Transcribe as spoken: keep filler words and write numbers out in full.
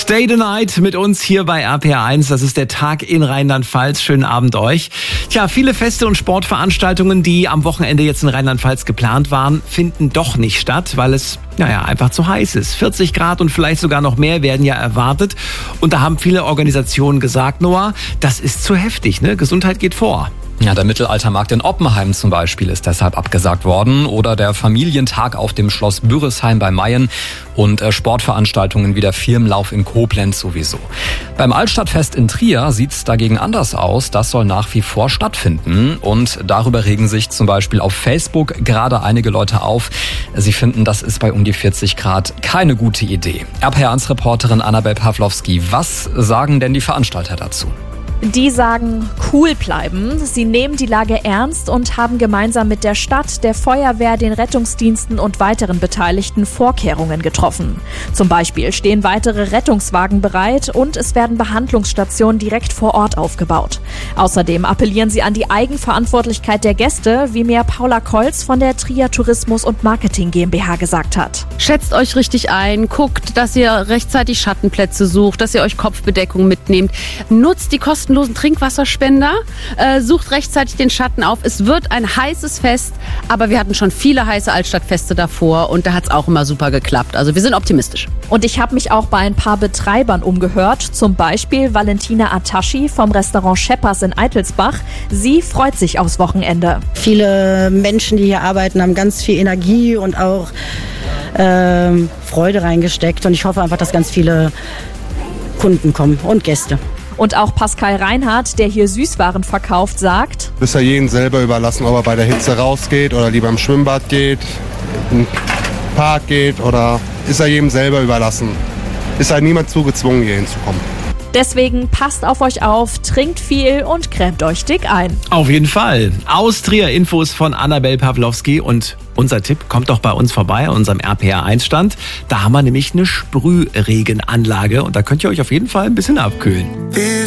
Stay the Night mit uns hier bei R P R eins. Das ist der Tag in Rheinland-Pfalz. Schönen Abend euch. Tja, viele Feste und Sportveranstaltungen, die am Wochenende jetzt in Rheinland-Pfalz geplant waren, finden doch nicht statt, weil es, naja, einfach zu heiß ist. vierzig Grad und vielleicht sogar noch mehr werden ja erwartet. Und da haben viele Organisationen gesagt, Noah, das ist zu heftig, ne? Gesundheit geht vor. Ja, der Mittelaltermarkt in Oppenheim zum Beispiel ist deshalb abgesagt worden oder der Familientag auf dem Schloss Bürresheim bei Mayen und äh, Sportveranstaltungen wie der Firmenlauf in Koblenz sowieso. Beim Altstadtfest in Trier sieht's dagegen anders aus. Das soll nach wie vor stattfinden und darüber regen sich zum Beispiel auf Facebook gerade einige Leute auf. Sie finden, das ist bei um die vierzig Grad keine gute Idee. R P R eins Reporterin Annabel Pawlowski, was sagen denn die Veranstalter dazu? Die sagen, cool bleiben. Sie nehmen die Lage ernst und haben gemeinsam mit der Stadt, der Feuerwehr, den Rettungsdiensten und weiteren Beteiligten Vorkehrungen getroffen. Zum Beispiel stehen weitere Rettungswagen bereit und es werden Behandlungsstationen direkt vor Ort aufgebaut. Außerdem appellieren sie an die Eigenverantwortlichkeit der Gäste, wie mir Paula Kolz von der Trier Tourismus und Marketing GmbH gesagt hat. Schätzt euch richtig ein, guckt, dass ihr rechtzeitig Schattenplätze sucht, dass ihr euch Kopfbedeckung mitnehmt, nutzt die Kosten kostenlosen Trinkwasserspender, äh, sucht rechtzeitig den Schatten auf. Es wird ein heißes Fest, aber wir hatten schon viele heiße Altstadtfeste davor und da hat es auch immer super geklappt. Also wir sind optimistisch. Und ich habe mich auch bei ein paar Betreibern umgehört, zum Beispiel Valentina Ataschi vom Restaurant Scheppers in Eitelsbach. Sie freut sich aufs Wochenende. Viele Menschen, die hier arbeiten, haben ganz viel Energie und auch ähm, Freude reingesteckt und ich hoffe einfach, dass ganz viele Kunden kommen und Gäste. Und auch Pascal Reinhardt, der hier Süßwaren verkauft, sagt: Ist ja jedem selber überlassen, ob er bei der Hitze rausgeht oder lieber im Schwimmbad geht, in den Park geht oder ist ja jedem selber überlassen. Ist ja niemand zugezwungen, hier hinzukommen. Deswegen passt auf euch auf, trinkt viel und cremt euch dick ein. Auf jeden Fall. Aus Trier Infos von Annabel Pawlowski und unser Tipp, kommt doch bei uns vorbei an unserem R P R eins Stand. Da haben wir nämlich eine Sprühregenanlage und da könnt ihr euch auf jeden Fall ein bisschen abkühlen.